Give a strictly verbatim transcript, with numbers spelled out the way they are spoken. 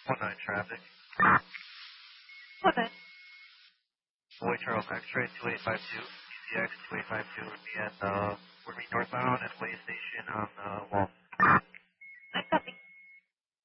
one nine traffic. One nine. Boy Charles X-ray two eight five two. D C X two eight five two would be at the, would be northbound at Way Station on the wall.